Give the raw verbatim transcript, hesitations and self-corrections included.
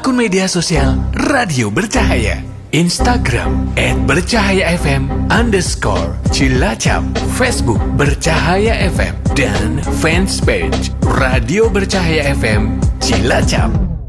akun media sosial Radio Bercahaya. Instagram at bercahayafm underscore Cilacap, Facebook Bercahaya F M, dan fanspage Radio Bercahaya F M Cilacap.